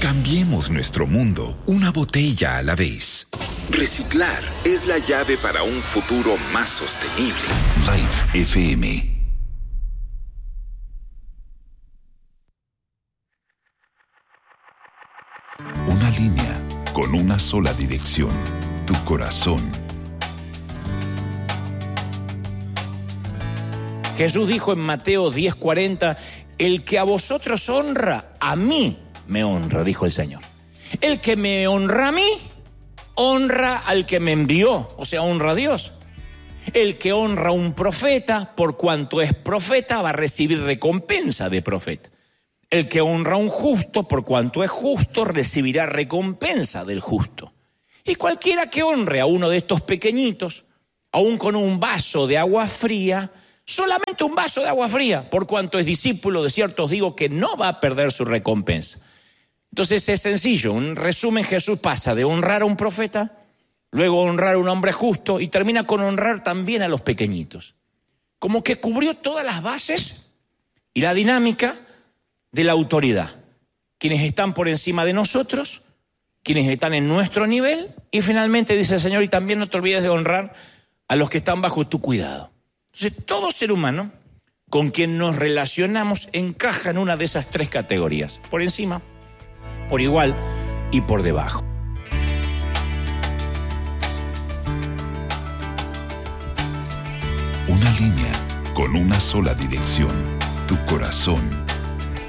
Cambiemos nuestro mundo una botella a la vez. Reciclar es la llave para un futuro más sostenible. Life FM. Una línea con una sola dirección, tu corazón. Jesús dijo en Mateo 10:40, el que a vosotros honra, a mí me honra, dijo el Señor. El que me honra a mí, honra al que me envió, o sea, honra a Dios. El que honra a un profeta, por cuanto es profeta, va a recibir recompensa de profeta. El que honra a un justo, por cuanto es justo, recibirá recompensa del justo. Y cualquiera que honre a uno de estos pequeñitos, aun con un vaso de agua fría, solamente un vaso de agua fría, por cuanto es discípulo, de cierto os digo que no va a perder su recompensa. Entonces es sencillo, en resumen Jesús pasa de honrar a un profeta, luego honrar a un hombre justo y termina con honrar también a los pequeñitos. Como que cubrió todas las bases y la dinámica de la autoridad. Quienes están por encima de nosotros, quienes están en nuestro nivel y finalmente dice el Señor, y también no te olvides de honrar a los que están bajo tu cuidado. Entonces todo ser humano con quien nos relacionamos encaja en una de esas tres categorías, por encima, por igual y por debajo. Una línea con una sola dirección, tu corazón.